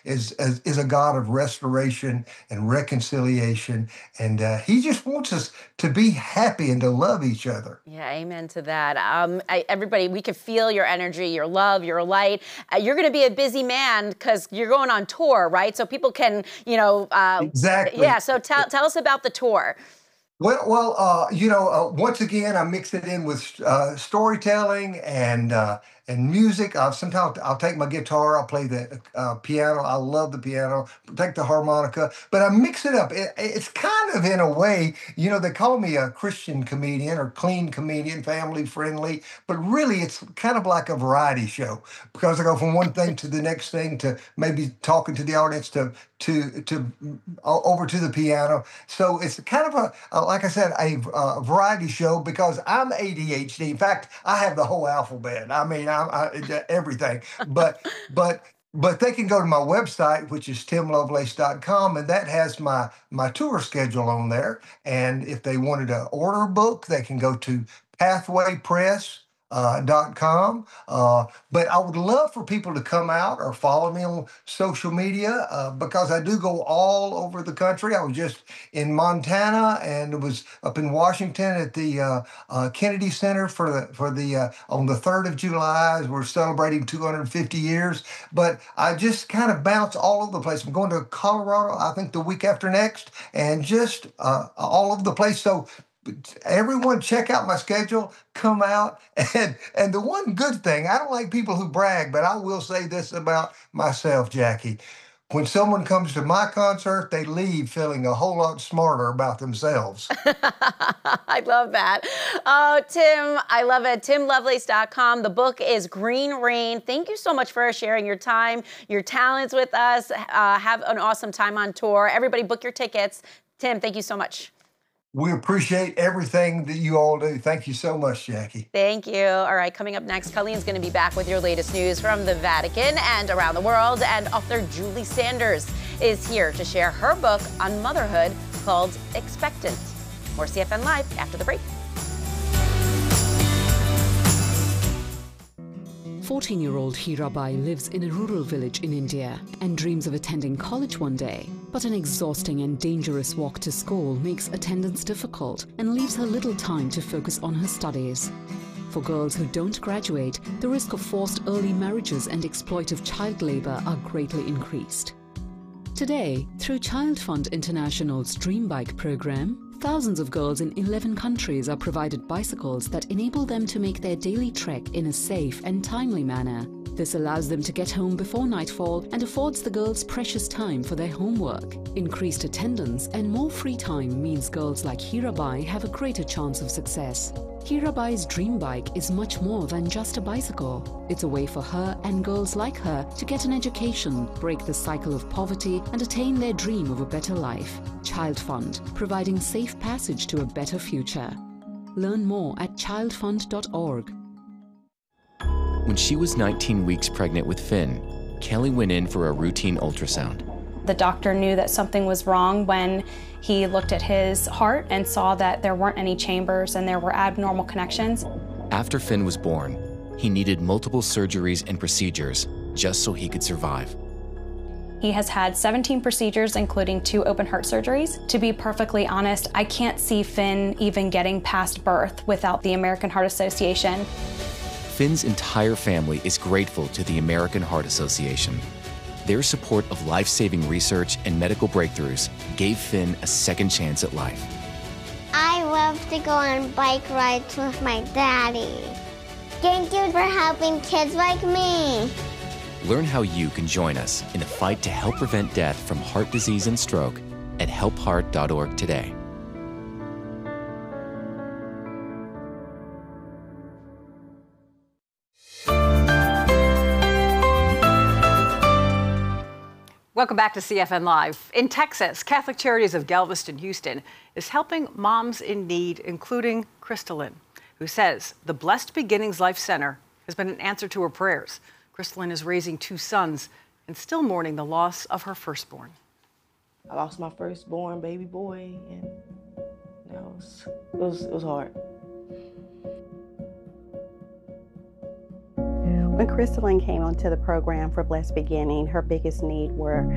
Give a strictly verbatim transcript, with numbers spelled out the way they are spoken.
is, is, is a God of restoration and reconciliation. And uh, he just wants us to be happy and to love each other. Yeah, amen to that. Um, I, everybody, we can feel your energy, your love, your light. Uh, you're going to be a busy man because you're going on tour, right? So people can, you know. Uh, exactly. Yeah, so tell, tell us about the tour. Well, well, uh, you know, uh, once again, I mix it in with uh, storytelling and uh, and music. Uh, sometimes I'll take my guitar, I'll play the uh, piano. I love the piano. Take the harmonica, but I mix it up. It, it's kind of in a way, you know, they call me a Christian comedian or clean comedian, family friendly, but really it's kind of like a variety show because I go from one thing to the next thing to maybe talking to the audience to to to uh, over to the piano. So it's kind of a, a like I said, a, a variety show because I'm A D H D. In fact, I have the whole alphabet. I mean, I, I, everything. But but but they can go to my website, which is tim lovelace dot com, and that has my my tour schedule on there. And if they wanted to order a book, they can go to pathway press dot com. Uh, but I would love for people to come out or follow me on social media uh, because I do go all over the country. I was just in Montana and was up in Washington at the uh, uh, Kennedy Center for the for the uh, on the third of July as we're celebrating two hundred fifty years. But I just kind of bounce all over the place. I'm going to Colorado, I think the week after next, and just uh, all over the place. So everyone check out my schedule, come out. And and the one good thing, I don't like people who brag, but I will say this about myself, Jackie. When someone comes to my concert, they leave feeling a whole lot smarter about themselves. I love that. Oh, Tim, I love it. tim lovelace dot com. The book is Green Rain. Thank you so much for sharing your time, your talents with us. Uh, have an awesome time on tour. Everybody book your tickets. Tim, thank you so much. We appreciate everything that you all do. Thank you so much, Jackie. Thank you. All right, coming up next, Colleen's going to be back with your latest news from the Vatican and around the world. And author Julie Sanders is here to share her book on motherhood called Expectant. More C F N Live after the break. fourteen-year-old Hirabai lives in a rural village in India and dreams of attending college one day. But an exhausting and dangerous walk to school makes attendance difficult and leaves her little time to focus on her studies. For girls who don't graduate, the risk of forced early marriages and exploitive child labor are greatly increased. Today, through Child Fund International's Dream Bike program, thousands of girls in eleven countries are provided bicycles that enable them to make their daily trek in a safe and timely manner. This allows them to get home before nightfall and affords the girls precious time for their homework. Increased attendance and more free time means girls like Hirabai have a greater chance of success. Hirabai's Dream Bike is much more than just a bicycle. It's a way for her and girls like her to get an education, break the cycle of poverty, and attain their dream of a better life. Child Fund, providing safe passage to a better future. Learn more at child fund dot org. When she was nineteen weeks pregnant with Finn, Kelly went in for a routine ultrasound. The doctor knew that something was wrong when he looked at his heart and saw that there weren't any chambers and there were abnormal connections. After Finn was born, he needed multiple surgeries and procedures just so he could survive. He has had seventeen procedures, including two open heart surgeries. To be perfectly honest, I can't see Finn even getting past birth without the American Heart Association. Finn's entire family is grateful to the American Heart Association. Their support of life-saving research and medical breakthroughs gave Finn a second chance at life. I love to go on bike rides with my daddy. Thank you for helping kids like me. Learn how you can join us in the fight to help prevent death from heart disease and stroke at help heart dot org today. Welcome back to C F N Live. In Texas, Catholic Charities of Galveston, Houston is helping moms in need, including Crystalline, who says the Blessed Beginnings Life Center has been an answer to her prayers. Crystalline is raising two sons and still mourning the loss of her firstborn. I lost my firstborn baby boy, and you know, it, was, it, was, it was hard. When Crystalline came onto the program for Blessed Beginning, her biggest need were